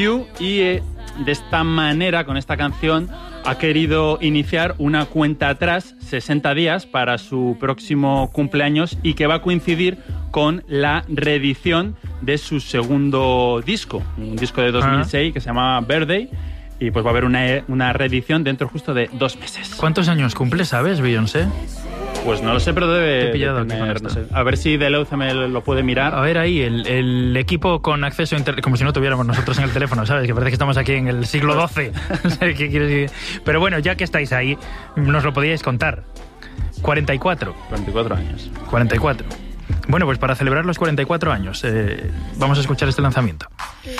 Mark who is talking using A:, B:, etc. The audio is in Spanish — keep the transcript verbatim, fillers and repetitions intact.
A: Y eh, de esta manera, con esta canción, ha querido iniciar una cuenta atrás, sesenta días, para su próximo cumpleaños y que va a coincidir con la reedición de su segundo disco, un disco de dos mil seis ah. que se llama Birthday, y pues va a haber una, una reedición dentro justo de dos meses.
B: ¿Cuántos años cumple, sabes, Beyoncé?
A: Pues no lo sé, pero debe de tener, no sé. A ver si Deleuze me lo puede mirar.
B: A ver ahí, el, el equipo con acceso a internet, como si no tuviéramos nosotros en el teléfono, ¿sabes? Que parece que estamos aquí en el siglo doce. ¿Qué quieres decir? Pero bueno, ya que estáis ahí, nos lo podíais contar. cuarenta y cuatro.
A: cuarenta y cuatro años.
B: cuarenta y cuatro. Bueno, pues para celebrar los cuarenta y cuatro años, eh, vamos a escuchar este lanzamiento.